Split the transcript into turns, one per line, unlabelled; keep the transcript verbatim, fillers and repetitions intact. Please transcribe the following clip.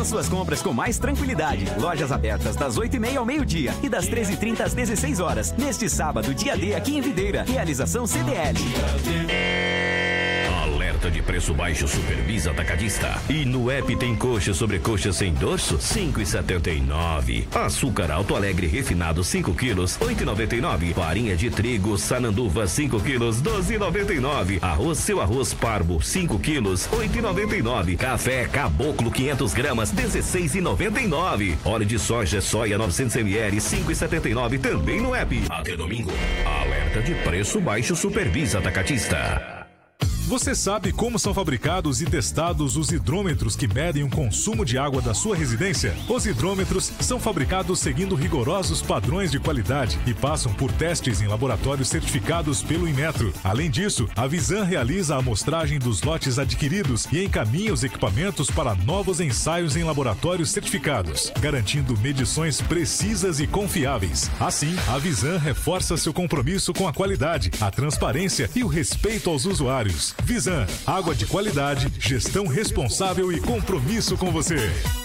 Faça suas compras com mais tranquilidade. Lojas abertas das oito e meia ao meio-dia e das treze e trinta às dezesseis horas. Neste sábado, dia D, aqui em Videira. Realização C D L.
Alerta de preço baixo Supervisa Atacadista. E no app tem coxa sobre coxa sem dorso, cinco reais e setenta e nove centavos. Açúcar Alto Alegre refinado cinco quilos, oito reais e noventa e nove centavos. Farinha de trigo Sananduva cinco quilos, doze reais e noventa e nove centavos. Arroz Seu Arroz Parbo cinco quilos, oito reais e noventa e nove centavos. Café Caboclo quinhentas gramas, dezesseis reais e noventa e nove centavos. Óleo de soja soia novecentos mililitros, cinco reais e setenta e nove centavos. Também no app. Até domingo. Alerta de preço baixo Supervisa Atacadista.
Você sabe como são fabricados e testados os hidrômetros que medem o consumo de água da sua residência? Os hidrômetros são fabricados seguindo rigorosos padrões de qualidade e passam por testes em laboratórios certificados pelo Inmetro. Além disso, a Visan realiza a amostragem dos lotes adquiridos e encaminha os equipamentos para novos ensaios em laboratórios certificados, garantindo medições precisas e confiáveis. Assim, a Visan reforça seu compromisso com a qualidade, a transparência e o respeito aos usuários. Visan, água de qualidade, gestão responsável e compromisso com você.